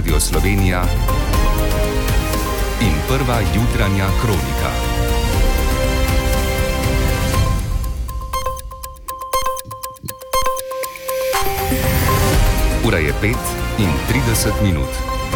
Radio Slovenija in prva jutranja kronika. Ura je 5:30.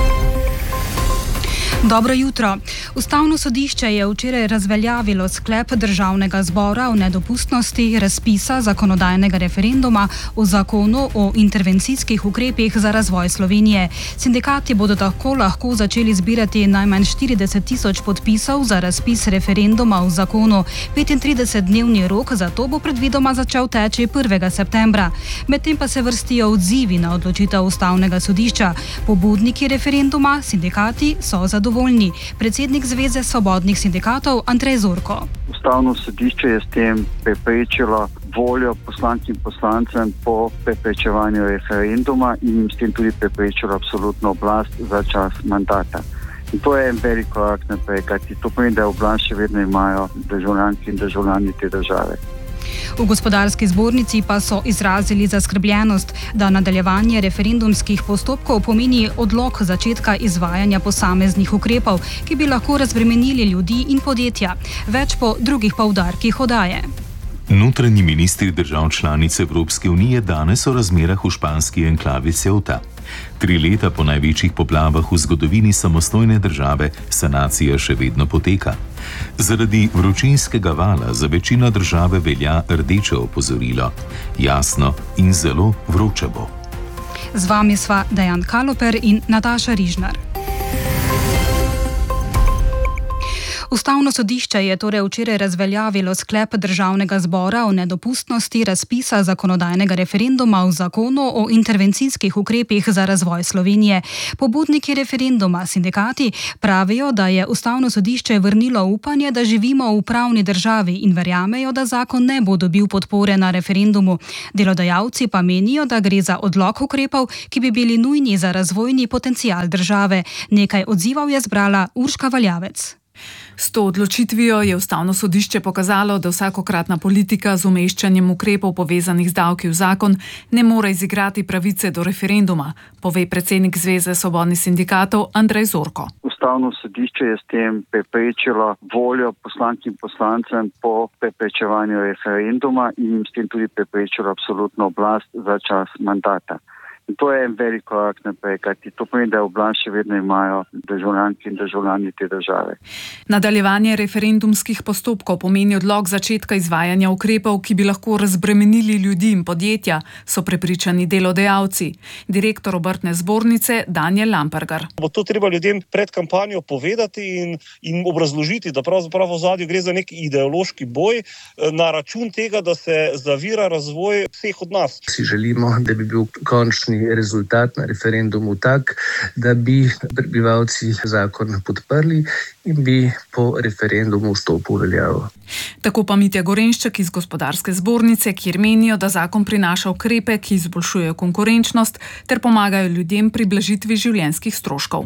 Dobro jutro. Ustavno sodišče je včeraj razveljavilo sklep Državnega zbora o nedopustnosti razpisa zakonodajnega referenduma o zakonu o intervencijskih ukrepih za razvoj Slovenije. Sindikati bodo tako lahko začeli zbirati najmanj 40 tisoč podpisov za razpis referenduma o zakonu. 35-dnevni rok za to bo predvidoma začel teči 1. septembra. Medtem pa se vrstijo odzivi na odločitev Ustavnega sodišča. Pobudniki referenduma, sindikati, so zadovoljni. Predsednik Zveze svobodnih sindikatov Andrej Zorko. Ustavno sodišče je s tem preprečilo voljo poslank in poslancem po preprečevanju referenduma in jim s tem tudi preprečilo absolutno oblast za čas mandata. In to je en velik korak naprej, kajti to pomeni, da oblast še vedno imajo državljanke in državljani te države. V gospodarski zbornici pa so izrazili zaskrbljenost, da nadaljevanje referendumskih postopkov pomeni odlog začetka izvajanja posameznih ukrepov, ki bi lahko razbremenili ljudi in podjetja. Več po drugih poudarkih oddaje. Notranji ministri držav članic Evropske unije danes o razmerah v španski enklavi Ceuta. 3 leta po največjih poplavah v zgodovini samostojne države sanacija še vedno poteka. Zaradi vročinskega vala za večino države velja rdeče opozorilo. Jasno in zelo vroče bo. Z vami sva Dejan Kaloper in Nataša Rižnar. Ustavno sodišče je torej včeraj razveljavilo sklep Državnega zbora o nedopustnosti razpisa zakonodajnega referenduma o zakonu o intervencijskih ukrepih za razvoj Slovenije. Pobudniki referenduma, sindikati, pravijo, da je Ustavno sodišče vrnilo upanje, da živimo v pravni državi in verjamejo, da zakon ne bo dobil podpore na referendumu. Delodajalci pa menijo, da gre za odlog ukrepov, ki bi bili nujni za razvojni potencial države. Nekaj odzivov je zbrala Urška Valjavec. S to odločitvijo je Ustavno sodišče pokazalo, da vsakokratna politika z umeščanjem ukrepov povezanih z davki v zakon ne more izigrati pravice do referenduma, pove predsednik Zveze svobodnih sindikatov Andrej Zorko. Ustavno sodišče je s tem preprečilo voljo poslank in poslancem po preprečevanju referenduma in jim s tem tudi preprečilo absolutno oblast za čas mandata. In to je en velik korak naprej, kajti to pomeni, da oblast še vedno imajo državljanke in državljani te države. Nadaljevanje referendumskih postopkov pomeni odlog začetka izvajanja ukrepov, ki bi lahko razbremenili ljudi in podjetja, so prepričani delodajalci. Direktor obrtne zbornice Danijel Lampergar. Bo to treba ljudem pred kampanjo povedati in obrazložiti, da pravzaprav v ozadju gre za nek ideološki boj na račun tega, da se zavira razvoj vseh od nas. Si želimo, da bi bil končni rezultat na referendumu tak, da bi prebivalci zakon podprli in bi po referendumu vstopil v veljavo. Tako pa Mitja Gorenšček iz gospodarske zbornice, kjer menijo, da zakon prinaša ukrepe, ki izboljšujejo konkurenčnost ter pomagajo ljudem pri blažitvi življenjskih stroškov.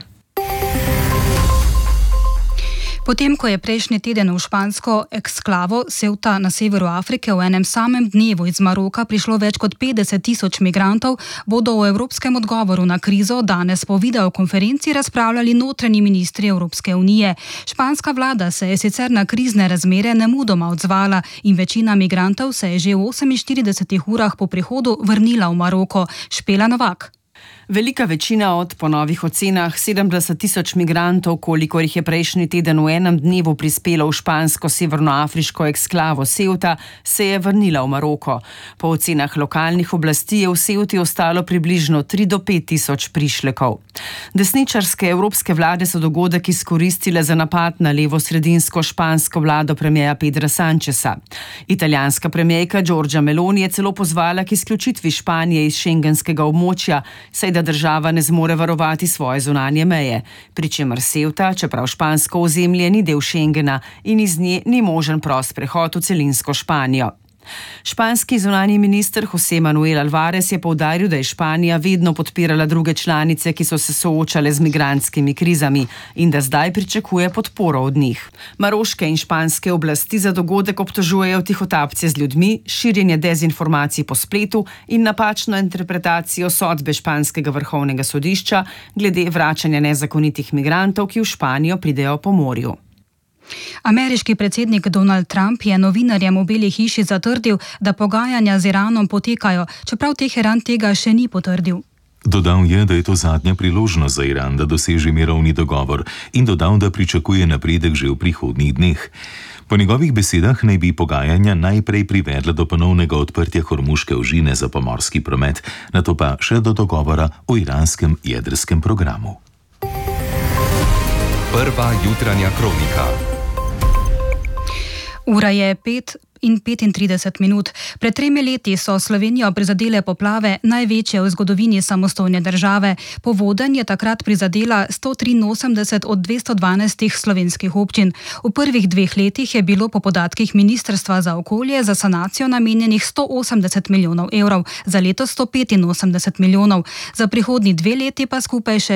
Potem, ko je prejšnji teden v špansko eksklavo Ceuta na severu Afrike v enem samem dnevu iz Maroka prišlo več kot 50 tisoč migrantov, bodo o evropskem odgovoru na krizo danes po videokonferenci razpravljali notranji ministri Evropske unije. Španska vlada se je sicer na krizne razmere nemudoma odzvala in večina migrantov se je že v 48 urah po prihodu vrnila v Maroko. Špela Novak. Velika večina od po novih ocenah 70 tisoč migrantov, kolikor jih je prejšnji teden v enem dnevu prispelo v špansko severnoafriško eksklavo Ceuta, se je vrnila v Maroko. Po ocenah lokalnih oblasti je v Ceuti ostalo približno 3 do 5 tisoč prišlekov. Desničarske evropske vlade so dogodek izkoristile za napad na levo-sredinsko špansko vlado premierja Pedra Sancheza. Italijanska premierka Giorgia Meloni je celo pozvala k izključitvi Španije iz šengenskega območja, saj da država ne zmore varovati svoje zunanje meje, pri čemer Ceuta, čeprav špansko ozemlje, ni del Schengena in iz nje ni možen prost prehod v celinsko Španijo. Španski zunanji minister José Manuel Álvarez je poudaril, da je Španija vedno podpirala druge članice, ki so se soočale z migrantskimi krizami in da zdaj pričakuje podporo od njih. Maroške in španske oblasti za dogodek obtožujejo tihotapce z ljudmi, širjenje dezinformacij po spletu in napačno interpretacijo sodbe španskega vrhovnega sodišča glede vračanja nezakonitih migrantov, ki v Španijo pridejo po morju. Ameriški predsednik Donald Trump je novinarjem v Beli hiši zatrdil, da pogajanja z Iranom potekajo, čeprav Teheran tega še ni potrdil. Dodal je, da je to zadnja priložnost za Iran, da doseže mirovni dogovor in dodal, da pričakuje napredek že v prihodnjih dneh. Po njegovih besedah naj bi pogajanja najprej privedla do ponovnega odprtja Hormuške ožine za pomorski promet, nato pa še do dogovora o iranskem jedrskem programu. Prva jutranja kronika. Ura je 5:35. Pred 3 leti so Slovenijo prizadele poplave, največje v zgodovini samostojne države. Povodenj je takrat prizadela 183 od 212 slovenskih občin. V prvih 2 letih je bilo po podatkih Ministrstva za okolje za sanacijo namenjenih 180 milijonov evrov, za letos 185 milijonov, za prihodnji 2 leti pa skupaj še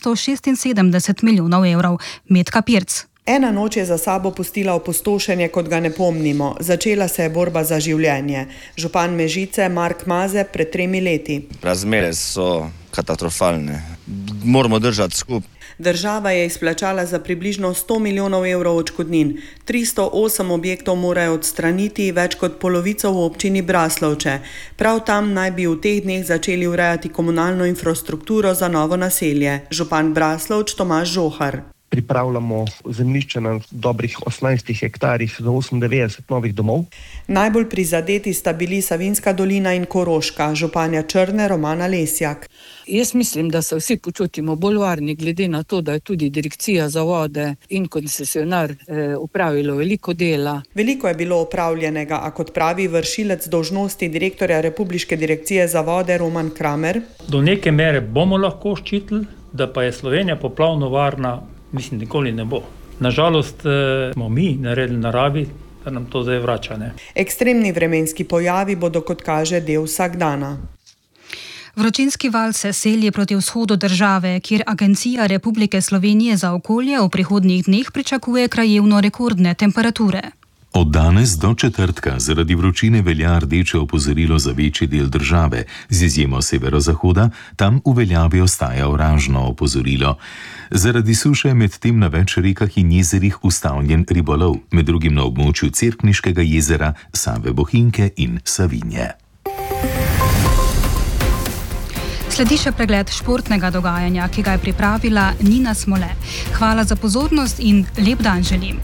476 milijonov evrov. Metka Pirc. Ena noč je za sabo pustila opustošenje, kot ga ne pomnimo. Začela se je borba za življenje. Župan Mežice Mark Maze pred 3 leti. Razmere so katastrofalne. Moramo držati skupaj. Država je izplačala za približno 100 milijonov evrov odškodnin. 308 objektov morajo odstraniti, več kot polovico v občini Braslovče. Prav tam naj bi v teh dneh začeli urejati komunalno infrastrukturo za novo naselje. Župan Braslovč Tomaž Žohar. Pripravljamo zemljišče na dobrih 18 hektarjih za 98 novih domov. Najbolj prizadeti sta bili Savinjska dolina in Koroška, županja Črne Romana Lesjak. Jaz mislim, da se vsi počutimo bolj varni, glede na to, da je tudi Direkcija za vode in koncesionar upravilo veliko dela. Veliko je bilo opravljenega, a kot pravi vršilec dolžnosti direktorja Republiške direkcije za vode Roman Kramer. Do neke mere bomo lahko ščitili, da pa je Slovenija poplavno varna, mislim, nikoli ne bo. Nažalost smo mi naredili naravi, da nam to zdaj vrača. Ekstremni vremenski pojavi bodo, kot kaže, del vsakdana. Vročinski val se seli proti vzhodu države, kjer Agencija Republike Slovenije za okolje v prihodnjih dneh pričakuje krajevno rekordne temperature. Od danes do četrtka zaradi vročine velja rdeče opozorilo za večji del države, z izjemo severozahoda, tam v veljavi ostaja oranžno opozorilo. Zaradi suše je medtem na več rekah in jezerih ustavljen ribolov, med drugim na območju Cerkniškega jezera, Save Bohinjke in Savinje. Sledi še pregled športnega dogajanja, ki ga je pripravila Nina Smole. Hvala za pozornost in lep dan želim.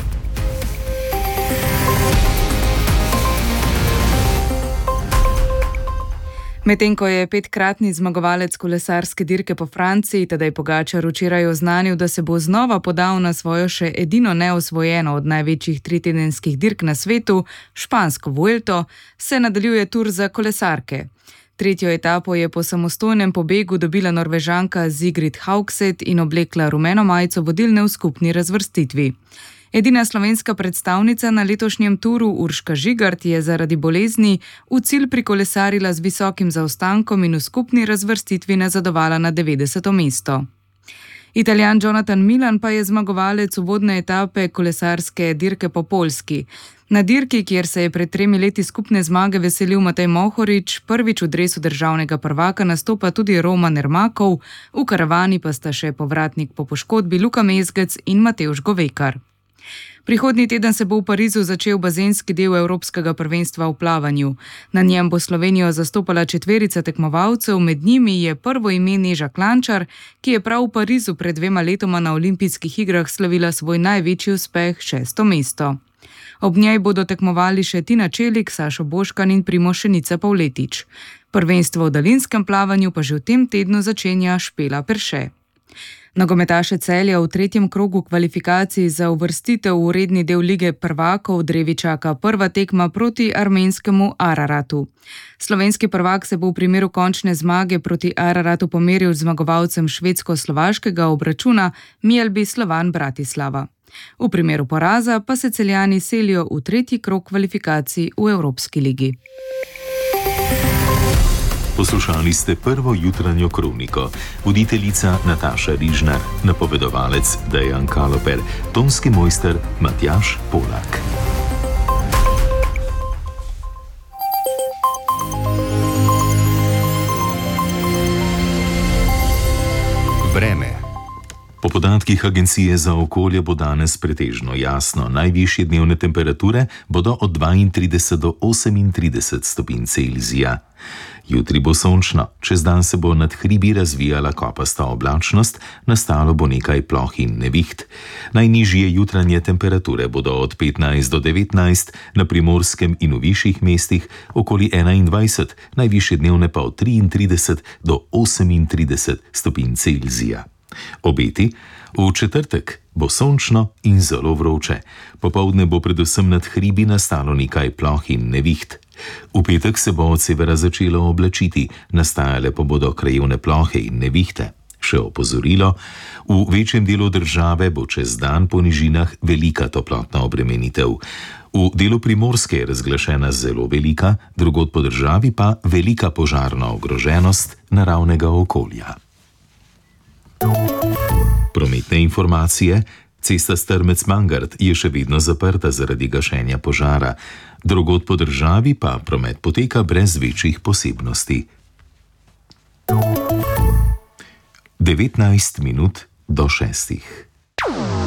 Medtem ko je 5-kratni zmagovalec kolesarske dirke po Franciji, Tadej Pogačar, včeraj oznanil, da se bo znova podal na svojo še edino neosvojeno od največjih 3-tedenskih dirk na svetu, špansko Vuelto, se nadaljuje tur za kolesarke. Tretjo etapo je po samostojnem pobegu dobila Norvežanka Sigrid Haugset in oblekla rumeno majico vodilne v skupni razvrstitvi. Edina slovenska predstavnica na letošnjem turu, Urška Žigart, je zaradi bolezni v cilj prikolesarila z visokim zaostankom in v skupni razvrstitvi nazadovala na 90. mesto. Italijan Jonathan Milan pa je zmagovalec uvodne etape kolesarske dirke po Poljski. Na dirki, kjer se je pred 3 leti skupne zmage veselil Matej Mohorič, prvič v dresu državnega prvaka nastopa tudi Roman Ermakov, v karavani pa sta še povratnik po poškodbi Luka Mezgec in Matevž Govekar. Prihodnji teden se bo v Parizu začel bazenski del Evropskega prvenstva v plavanju. Na njem bo Slovenijo zastopala 4 tekmovalcev, med njimi je prvo ime Neža Klančar, ki je prav v Parizu pred 2 letoma na olimpijskih igrah slavila svoj največji uspeh, 6. mesto. Ob njej bodo tekmovali še Tina Čelik, Sašo Boškan in Primož Šenica Pavletič. Prvenstvo v daljinskem plavanju pa že v tem tednu začenja Špela Perše. Nogometaše Celja v 3. krogu kvalifikacij za uvrstitev v redni del Lige prvakov drevi čaka prva tekma proti armenskemu Araratu. Slovenski prvak se bo v primeru končne zmage proti Araratu pomeril z zmagovalcem švedsko-slovaškega obračuna Mjelbi Slovan Bratislava. V primeru poraza pa se Celjani selijo v tretji krog kvalifikacij v Evropski ligi. Poslušali ste prvo jutranjo kroniko. Voditeljica Nataša Rižnar, napovedovalec Dejan Kaloper, tonski mojster Matjaž Polak. Vreme. Po podatkih Agencije za okolje bo danes pretežno jasno. Najvišje dnevne temperature bodo od 32 do 38 stopinj Celzija. Jutri bo sončno, čez dan se bo nad hribi razvijala kopasta oblačnost, nastalo bo nekaj ploh in neviht. Najnižje jutranje temperature bodo od 15 do 19, na Primorskem in v višjih mestih okoli 21, najvišje dnevne pa od 33 do 38 stopinj Celzija. Obeti: v četrtek bo sončno in zelo vroče. Popoldne bo predvsem nad hribi nastalo nekaj ploh in neviht. V petek se bo od severa začelo oblačiti, nastajale pa bodo krajevne plohe in nevihte. Še opozorilo: v večjem delu države bo čez dan po nižinah velika toplotna obremenitev. V delu Primorske je razglašena zelo velika, drugod po državi pa velika požarna ogroženost naravnega okolja. Prometne informacije. Cesta Strmec-Mangart je še vedno zaprta zaradi gašenja požara. Drugod po državi pa promet poteka brez večjih posebnosti. 19 minut do 6.